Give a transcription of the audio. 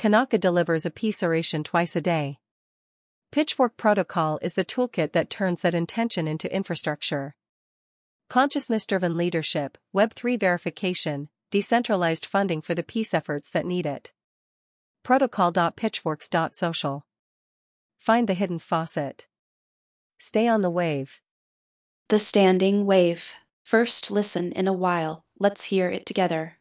Kanaka delivers a peace oration twice a day. Pitchfork Protocol is the toolkit that turns that intention into infrastructure. Consciousness-driven leadership, Web3 verification, decentralized funding for the peace efforts that need it. Protocol.pitchforks.social. Find the hidden faucet. Stay on the wave. The Standing Wave. First listen in a while, let's hear it together.